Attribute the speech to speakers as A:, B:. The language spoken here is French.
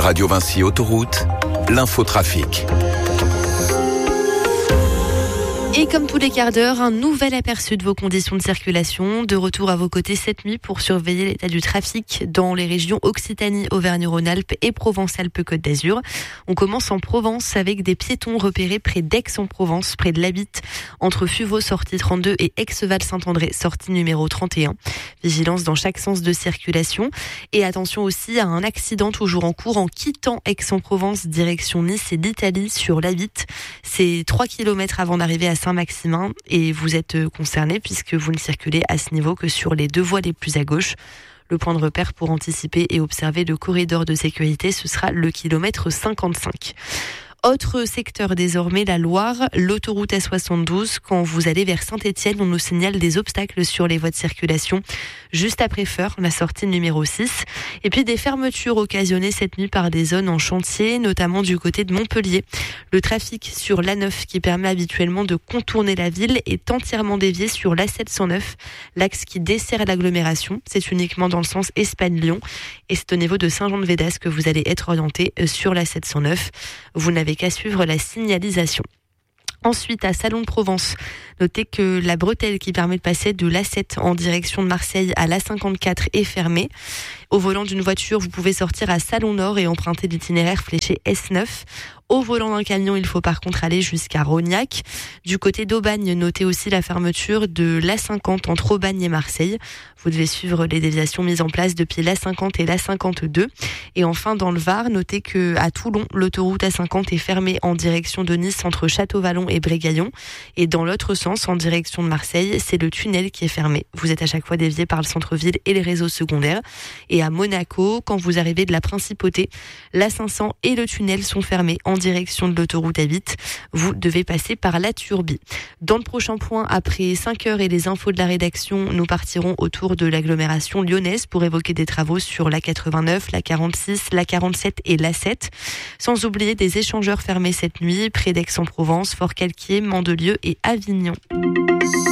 A: Radio Vinci Autoroute, l'infotrafic.
B: Et comme tous les quarts d'heure, un nouvel aperçu de vos conditions de circulation. De retour à vos côtés cette nuit pour surveiller l'état du trafic dans les régions Occitanie, Auvergne-Rhône-Alpes et Provence-Alpes-Côte d'Azur. On commence en Provence avec des piétons repérés près d'Aix-en-Provence, près de l'Abitte, entre Fuveau, sortie 32 et Aix-Val-Saint-André, sortie numéro 31. Vigilance dans chaque sens de circulation. Et attention aussi à un accident toujours en cours en quittant Aix-en-Provence, direction Nice et l'Italie sur l'Abitte. C'est 3 km avant d'arriver à Saint-Maximin et vous êtes concerné puisque vous ne circulez à ce niveau que sur les deux voies les plus à gauche. Le point de repère pour anticiper et observer le corridor de sécurité, ce sera le kilomètre 55. Autre secteur désormais, la Loire, l'autoroute A72. Quand vous allez vers Saint-Étienne, on nous signale des obstacles sur les voies de circulation. Juste après Feur, la sortie numéro 6. Et puis des fermetures occasionnées cette nuit par des zones en chantier, notamment du côté de Montpellier. Le trafic sur l'A9 qui permet habituellement de contourner la ville est entièrement dévié sur l'A709, l'axe qui dessert l'agglomération. C'est uniquement dans le sens Espagne-Lyon. Et c'est au niveau de Saint-Jean-de-Védas que vous allez être orienté sur l'A709. Vous n'avez qu'à suivre la signalisation. Ensuite, à Salon de Provence, notez que la bretelle qui permet de passer de l'A7 en direction de Marseille à l'A54 est fermée. Au volant d'une voiture, vous pouvez sortir à Salon Nord et emprunter l'itinéraire fléché S9. Au volant d'un camion, il faut par contre aller jusqu'à Rognac. Du côté d'Aubagne, notez aussi la fermeture de l'A50 entre Aubagne et Marseille. Vous devez suivre les déviations mises en place depuis l'A50 et l'A52. Et enfin, dans le Var, notez que à Toulon, l'autoroute A50 est fermée en direction de Nice entre Château-Vallon et Brégaillon. Et dans l'autre sens, en direction de Marseille, c'est le tunnel qui est fermé. Vous êtes à chaque fois dévié par le centre-ville et les réseaux secondaires. Et à Monaco, quand vous arrivez de la Principauté, l'A500 et le tunnel sont fermés en direction de l'autoroute A8. Vous devez passer par la Turbie. Dans le prochain point, après 5 heures et les infos de la rédaction, nous partirons autour de l'agglomération lyonnaise pour évoquer des travaux sur la 89, la 46, la 47 et la 7. Sans oublier des échangeurs fermés cette nuit près d'Aix-en-Provence, Fort-Calquier, Mandelieu et Avignon.